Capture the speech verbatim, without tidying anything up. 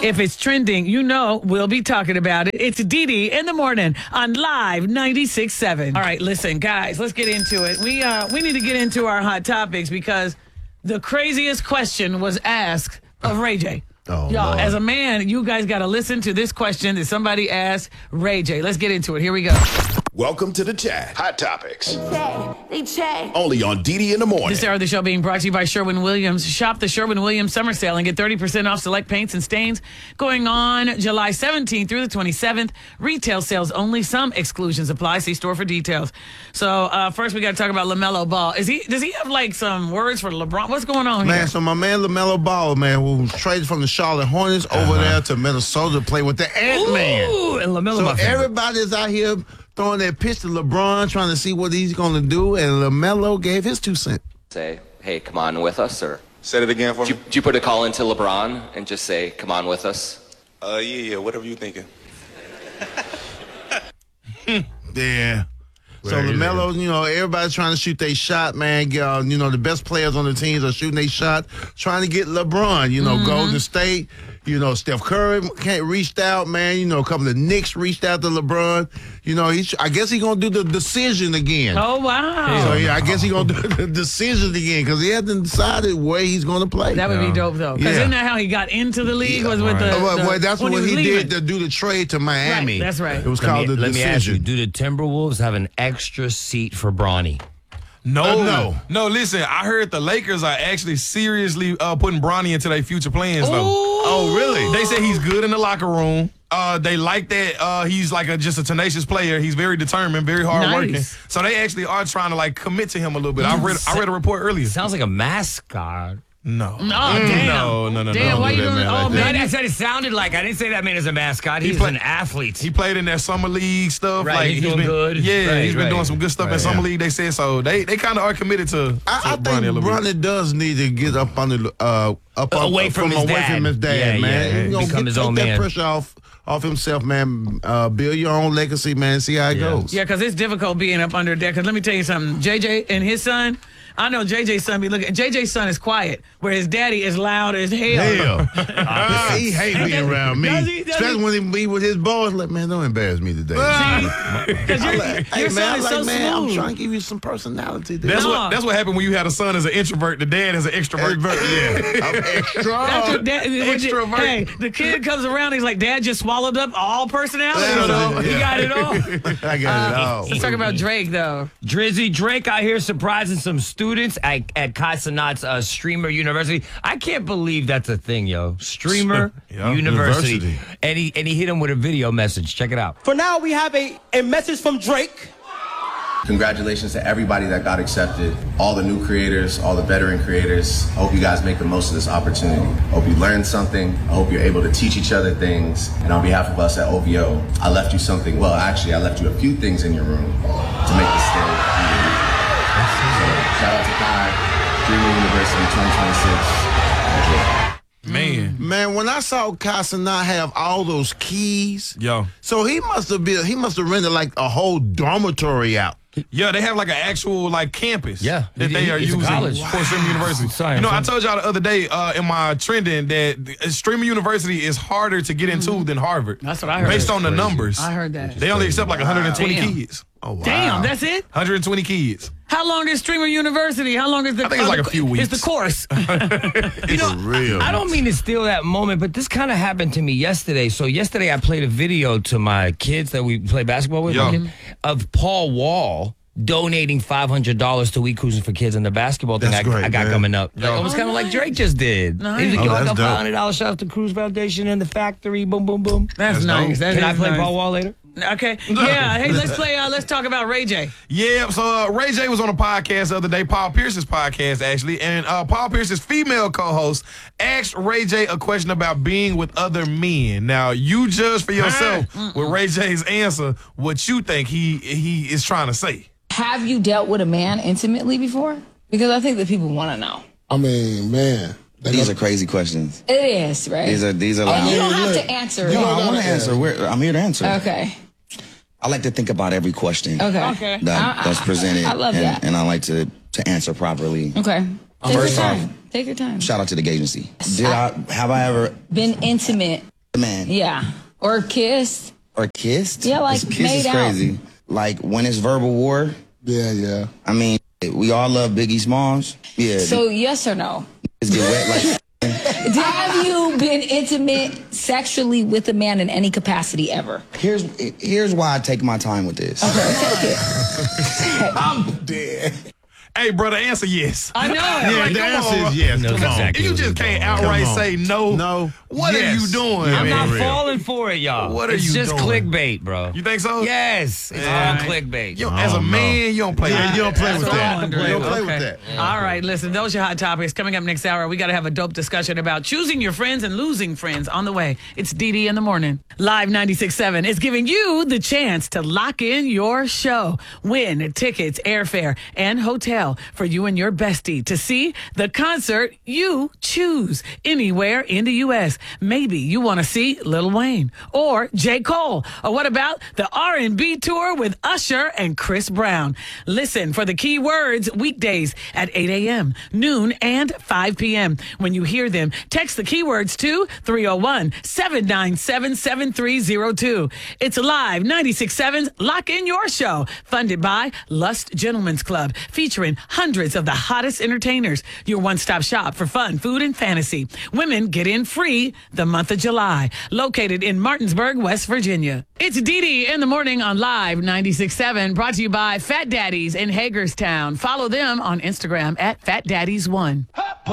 If it's trending, you know we'll be talking about it. It's Dee Dee in the morning on Live ninety-six point seven. All right, listen, guys, let's get into it. We uh we need to get into our hot topics because the craziest question was asked of Ray J. Oh, Y'all, Lord. as a man, you guys got to listen to this question that somebody asked Ray J. Let's get into it. Here we go. Welcome to the chat. Hot Topics. Check. They check. Only on Dee Dee in the morning. This hour of the show being brought to you by Sherwin-Williams. Shop the Sherwin-Williams summer sale and get thirty percent off select paints and stains going on July seventeenth through the twenty-seventh. Retail sales only. Some exclusions apply. See store for details. So uh, first we got to talk about LaMelo Ball. Is he? Does he have like some words for LeBron? What's going on Man, here? so my man LaMelo Ball, man, who was traded from the Charlotte Hornets over Uh-huh. there to Minnesota to play with the Ant-Man. Ooh, and LaMelo. So my favorite. everybody's out here throwing their pitch to LeBron, trying to see what he's going to do, and LaMelo gave his two cents. Say, hey, come on with us, or Say it again for do me. you, do you put a call into LeBron and just say, come on with us? Uh, yeah, yeah, whatever you thinking. Yeah. So LaMelo, you know, everybody's trying to shoot their shot, man. Uh, you know, the best players on the teams are shooting their shot, trying to get LeBron. You know, Mm-hmm. Golden State, you know, Steph Curry can't reached out, man. You know, a couple of Knicks reached out to LeBron. You know, he's, I guess he's going to do the decision again. Oh, wow. So, yeah, I guess he's going to do the decision again because he hasn't decided where he's going to play. That would be dope, though. Because Yeah. isn't that how he got into the league? Was with the, Uh, well, the well, that's when what was he leaving. did to do the trade to Miami. Right, that's right. It was Let called me, the let me ask you, decision. do the Timberwolves have an extra seat for Bronny? No, Uh, no. no. Listen, I heard the Lakers are actually seriously uh, putting Bronny into their future plans, though. Oh, really? They say he's good in the locker room. Uh, they like that. Uh, he's like a, just a tenacious player. He's very determined, very hardworking. Nice. So they actually are trying to like commit to him a little bit. I read, I read a report earlier. Sounds like a mascot. No, Oh, damn. no, no, no, Damn, no. why do you that, doing man, Oh, like that. man. I said it sounded like. I didn't say that man is a mascot. He's play- an athlete. He played in that summer league stuff. Right, like he's doing been, good. Yeah, Right, he's been right. doing some good stuff in Right, summer yeah. league. They said so. They they kind of are committed to. I, I to think Bronny a little bit. Bronny does need to get up on the uh up Uh, up- away from his away dad. from his dad, Yeah, man. yeah, You know, become get, his take own that man. pressure off off himself, man. Uh, build your own legacy, man. See how it Yeah. goes. Yeah, because it's difficult being up under there. Because let me tell you something. J J and his son, I know J J's son be looking. J J's son is quiet, where his daddy is loud as hell. Hell, he hate being around me, Does he? Does especially he? when he be with his boys. Like, man, don't embarrass me today. Because your, Like, your hey, son man, I is like, so man, I'm smooth. trying to give you some personality. Today. That's No. what that's what happened when you had a son as an introvert. The dad as an extrovert. yeah, I'm extra. That's your dad, Extrovert. Hey, the kid comes around. He's like, Dad just swallowed up all personality. Yeah, So he yeah. got it all. I got it all. Let's talk about Drake, though. Drizzy Drake out here surprising some students at, at Kai Cenat's uh, Streamer University. I can't believe that's a thing, yo. Streamer Yeah. University. University. And he and he hit him with a video message. Check it out. For now, we have a, a message from Drake. Congratulations to everybody that got accepted, all the new creators, all the veteran creators. I hope you guys make the most of this opportunity. I hope you learned something. I hope you're able to teach each other things. And on behalf of us at O V O, I left you something. Well, actually, I left you a few things in your room to make this stay. So, shout out to Kai, Dreamer University twenty twenty-six. Man, Man, when I saw Casanat have all those keys, yo, so he must have been he must have rented like a whole dormitory out. yeah, they have like an actual like campus. Yeah. that they It- are it's a using college. for Streamer University. Sorry, you know, I'm I told y'all the other day uh, in my trending that uh, Streamer University is harder to get into than Harvard. That's what I heard. Based on the Crazy. numbers, I heard that. they only accept like one hundred twenty Damn. kids. Oh wow! Damn, that's it? one hundred twenty kids. How long is Streamer University? How long is the I think it's like a few It's weeks. the course. You know, For real. I don't mean to steal that moment, but this kind of happened to me yesterday. So yesterday I played a video to my kids that we play basketball with Yeah. okay, of Paul Wall donating five hundred dollars to We Cruising for Kids and the basketball thing That's I, great, I got man. coming up. Like, Yeah. almost kind of like Drake just did. Nice. He's like, Oh, yo, I that's got dope. five hundred dollars shout out to Cruise Foundation and the factory. Boom, boom, boom. That's, nice. That Can I is play nice. Paul Wall later? Okay. Yeah. Hey, let's play. Uh, let's talk about Ray J. Yeah, so uh, Ray J was on a podcast the other day, Paul Pierce's podcast, actually, and uh, Paul Pierce's female co-host asked Ray J a question about being with other men. Now, you judge for yourself with Ray J's answer what you think he he is trying to say. Have you dealt with a man intimately before? Because I think that people want to know. I mean, man. These are crazy questions. It is, right? These are these are. And you don't have look, to answer. No, it. I want to answer. We're, I'm here to answer. Okay. I like to think about every question Okay. Okay. that, I- that's presented, I love and, that. and I like to to answer properly. Okay. Take First your off, time. Take your time. Shout out to the agency. Did I have I ever? Been intimate Man. Yeah. Or kissed. Or kissed? Yeah, like kiss made is out. crazy. Like when it's verbal war. Yeah, yeah. I mean, we all love Biggie Smalls. Yeah. So yes or no? Just get wet like. Have you been intimate sexually with a man in any capacity ever? Here's here's why I take my time with this. Okay, I'm dead. Hey, brother, answer yes. I know. Yeah, Like, the come answer on, is yes. No, Come on. exactly. You what just he's can't doing. outright Come on. say no. No. What Yes. are you doing? Yeah, I'm man. not real. falling for it, y'all. What are it's you just doing? clickbait, bro. You think so? Yes, it's Yeah. all clickbait. You, I as a don't know. man, you don't play Yeah, that. you don't play That's with what I'm that. wondering. You don't play Okay. with that. All right, listen, those are your hot topics. Coming up next hour, we got to have a dope discussion about choosing your friends and losing friends on the way. It's D D in the morning. Live ninety-six point seven is giving you the chance to lock in your show. Win tickets, airfare, and hotel for you and your bestie to see the concert you choose anywhere in the U S. Maybe you want to see Lil Wayne or J. Cole. Or what about the R and B tour with Usher and Chris Brown? Listen for the key words weekdays at eight a.m., noon, and five p.m. When you hear them, text the keywords to three oh one, seven nine seven, seven three oh two. It's Live ninety-six point seven's Lock In Your Show, funded by Lust Gentlemen's Club, featuring hundreds of the hottest entertainers. Your one-stop shop for fun, food, and fantasy. Women get in free the month of July. Located in Martinsburg, West Virginia. It's D D in the morning on Live ninety-six point seven, brought to you by Fat Daddies in Hagerstown. Follow them on Instagram at Fat Daddies one.